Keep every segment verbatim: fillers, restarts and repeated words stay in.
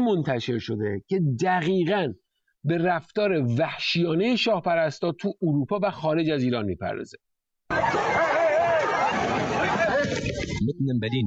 منتشر شده که دقیقاً به رفتار وحشیانه شاه پرستا تو اروپا و خارج از ایران میپردازه. mitten in Berlin.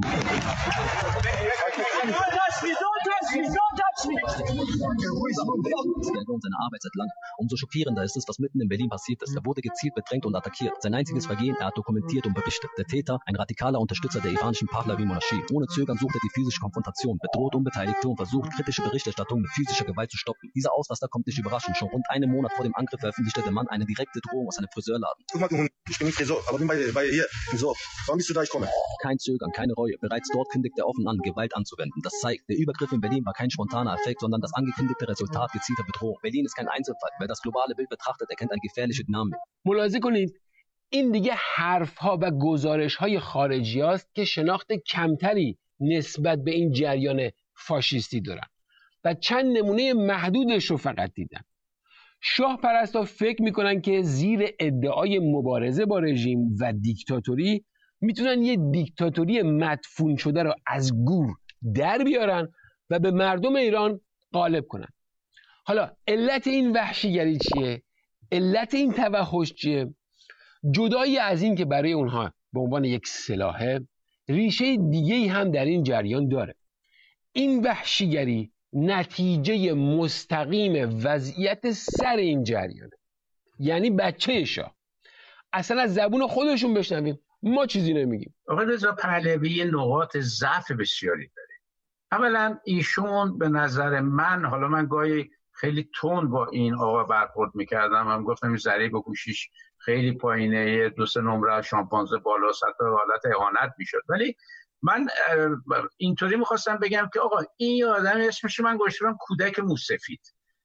Er und seine Arbeit seit langem. Umso schockierender ist es, was mitten in Berlin passiert ist. Er wurde gezielt bedrängt und attackiert. Sein einziges Vergehen, er hat dokumentiert und berichtet. Der Täter, ein radikaler Unterstützer der iranischen Pahlavi-Monarchie. Ohne Zögern sucht er die physische Konfrontation, bedroht Unbeteiligte und versucht, kritische Berichterstattung mit physischer Gewalt zu stoppen. Dieser Ausraster kommt nicht überraschend. Schon rund einen Monat vor dem Angriff veröffentlichte der Mann eine direkte Drohung aus einem Friseurladen. Guck mal, du Hund, ich bin nicht Friseur, aber bin bei, bei hier, so. Wann bist du da, ich komme? Kein Zögern, keine Reue. Bereits dort kündigt er offen an, Gewalt anzuwenden. Das zeigt, der Übergriff in Berlin war kein spontaner Effekt, sondern das angekündigte Resultat gezielter Bedrohung. Berlin ist kein Einzelfall. Wer das globale Bild betrachtet, erkennt eine gefährliche Dynamik. ملاحظه کنید این دیگه حرف‌ها و گزارش‌های خارجی است که شناخت کمتری نسبت به این جریان فاشیستی دارن و چند نمونه محدودش رو فقط دیدن. شاه پرستا فکر میکنن که زیر ادعای مبارزه با رژیم و دیکتاتوری میتونن یه دیکتاتوری مدفون شده رو از گور در بیارن و به مردم ایران غالب کنن. حالا علت این وحشیگری چیه؟ علت این توحش چیه؟ جدایی از این که برای اونها به عنوان یک سلاحه، ریشه دیگه‌ای هم در این جریان داره. این وحشیگری نتیجه مستقیم وضعیت سر این جریانه، یعنی بچه شاه. اصلا از زبون خودشون بشنویم، ما چیزی نمیگیم. آقای رضا پهلوی نقاط ضعف بسیاری داره. اولا ایشون به نظر من، حالا من گاهی خیلی تند با این آقا برخورد میکردم، هم گفتم این ضریب گوشیش خیلی پایینه، دو سه نمره شامپانزه بالا حتی حالت اهانت میشد، ولی من اینطوری میخواستم بگم که آقا این آدم اسمش من گذاشتم کودک موسفید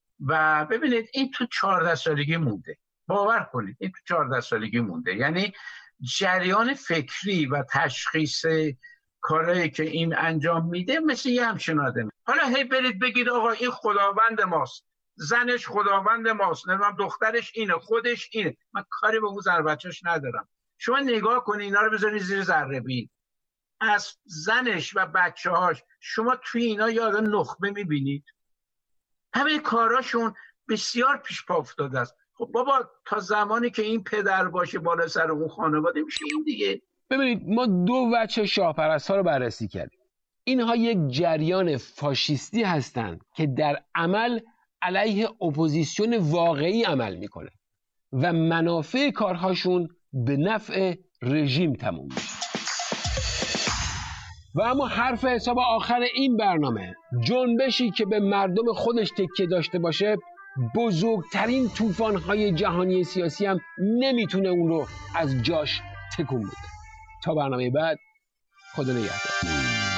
و ببینید این تو چهارده سالگی مونده، باور کنید این تو چهارده سالگی مونده، یعنی جریان فکری و تشخیص کارهایی که این انجام میده مثل یه همچین آدمه. حالا هی برید بگید آقا این خداوند ماست، زنش خداوند ماست، نمیدونم دخترش اینه، خودش اینه، من کاری به اون زن بچه‌ش ندارم. شما نگاه کنید اینا رو بذارید زیر ذره بین، از زنش و بچه‌هاش شما توی اینا یه آدم نخبه میبینید؟ همه کاراشون بسیار پیش پا افتاده است. خب بابا تا زمانی که این پدر باشه بالا سر اون خانواده میشه این دیگه. ببینید ما دو وجه شاه پرست‌ها رو بررسی کردیم. اینها یک جریان فاشیستی هستند که در عمل علیه اپوزیسیون واقعی عمل میکنه و منافع کارهاشون به نفع رژیم تموم میشه. و اما حرف حساب آخر این برنامه، جنبشی که به مردم خودش تکیه داشته باشه بزرگترین طوفان‌های جهانی سیاسی هم نمیتونه اون رو از جاش تکون بده. تا برنامه بعد، خدا نگهدار.